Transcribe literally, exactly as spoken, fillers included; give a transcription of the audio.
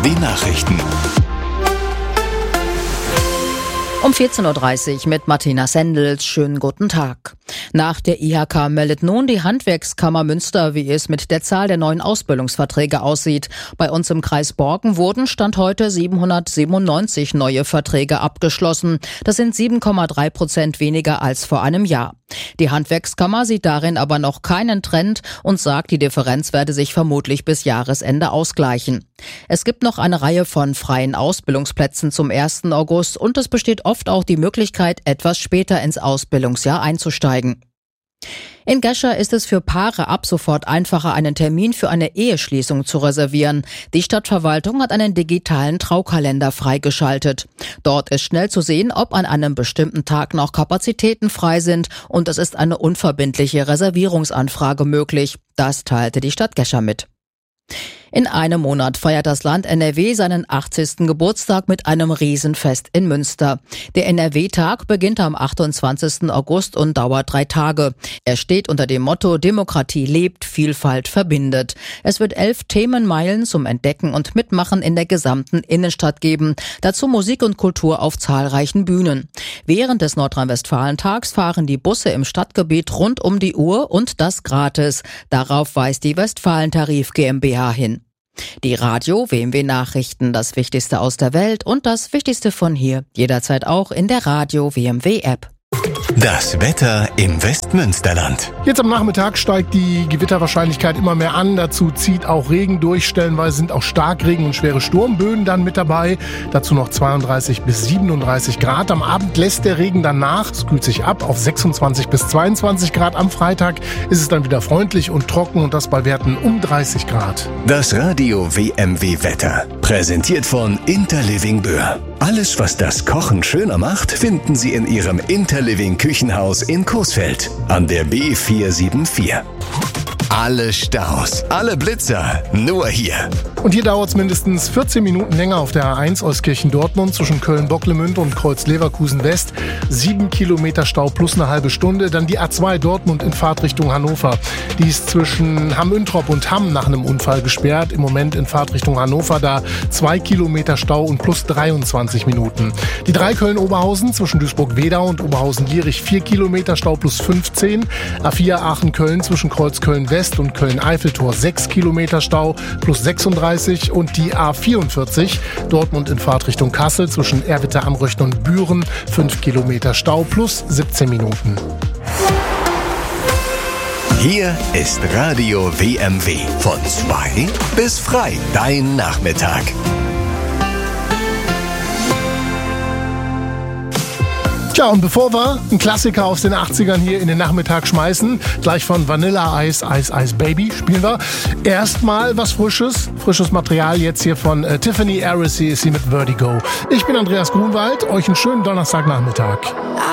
W Nachrichten. Um vierzehn Uhr dreißig mit Martina Sendels. Schönen guten Tag. Nach der I H K meldet nun die Handwerkskammer Münster, wie es mit der Zahl der neuen Ausbildungsverträge aussieht. Bei uns im Kreis Borken wurden Stand heute siebenhundertsiebenundneunzig neue Verträge abgeschlossen. Das sind sieben Komma drei Prozent weniger als vor einem Jahr. Die Handwerkskammer sieht darin aber noch keinen Trend und sagt, die Differenz werde sich vermutlich bis Jahresende ausgleichen. Es gibt noch eine Reihe von freien Ausbildungsplätzen zum ersten August und es besteht oft auch die Möglichkeit, etwas später ins Ausbildungsjahr einzusteigen. In Gescher ist es für Paare ab sofort einfacher, einen Termin für eine Eheschließung zu reservieren. Die Stadtverwaltung hat einen digitalen Traukalender freigeschaltet. Dort ist schnell zu sehen, ob an einem bestimmten Tag noch Kapazitäten frei sind und es ist eine unverbindliche Reservierungsanfrage möglich. Das teilte die Stadt Gescher mit. In einem Monat feiert das Land N R W seinen achtzigsten Geburtstag mit einem Riesenfest in Münster. Der N R W-Tag beginnt am achtundzwanzigsten August und dauert drei Tage. Er steht unter dem Motto Demokratie lebt, Vielfalt verbindet. Es wird elf Themenmeilen zum Entdecken und Mitmachen in der gesamten Innenstadt geben. Dazu Musik und Kultur auf zahlreichen Bühnen. Während des Nordrhein-Westfalen-Tags fahren die Busse im Stadtgebiet rund um die Uhr und das gratis. Darauf weist die Westfalentarif GmbH hin. Die Radio W M W Nachrichten, das Wichtigste aus der Welt und das Wichtigste von hier, jederzeit auch in der Radio W M W App. Das Wetter im Westmünsterland. Jetzt am Nachmittag steigt die Gewitterwahrscheinlichkeit immer mehr an. Dazu zieht auch Regen durch. Stellenweise sind auch Starkregen und schwere Sturmböen dann mit dabei. Dazu noch zweiunddreißig bis siebenunddreißig Grad. Am Abend lässt der Regen dann nach. Es kühlt sich ab auf sechsundzwanzig bis zweiundzwanzig Grad. Am Freitag ist es dann wieder freundlich und trocken und das bei Werten um dreißig Grad. Das Radio W M W Wetter. Präsentiert von Interliving Böhr. Alles, was das Kochen schöner macht, finden Sie in Ihrem Interliving Küchenhaus in Coesfeld an der B vier sieben vier. Alle Staus, alle Blitzer, nur hier. Und hier dauert es mindestens vierzehn Minuten länger auf der A eins Euskirchen-Dortmund zwischen Köln-Bocklemünd und Kreuz-Leverkusen-West. Sieben Kilometer Stau plus eine halbe Stunde. Dann die A zwei Dortmund in Fahrtrichtung Hannover. Die ist zwischen Hamm-Üntrop und Hamm nach einem Unfall gesperrt. Im Moment in Fahrtrichtung Hannover da zwei Kilometer Stau und plus dreiundzwanzig Minuten. Die drei Köln-Oberhausen zwischen Duisburg-Wedau und Oberhausen-Lierich vier Kilometer Stau plus fünfzehn. A vier Aachen-Köln zwischen Kreuz-Köln-West und Köln-Eiffeltor sechs Kilometer Stau plus sechsunddreißig und die A vierundvierzig Dortmund in Fahrtrichtung Kassel zwischen Erwitter am Röchten und Büren fünf Kilometer Stau plus siebzehn Minuten. Hier ist Radio W M W von zwei bis frei, dein Nachmittag. Tja, und bevor wir einen Klassiker aus den achtzigern hier in den Nachmittag schmeißen, gleich von Vanilla Ice, Ice, Ice Baby, spielen wir erstmal was Frisches, frisches Material jetzt hier von äh, Tiffany Arisi ist sie mit Vertigo. Ich bin Andreas Grunwald, euch einen schönen Donnerstagnachmittag.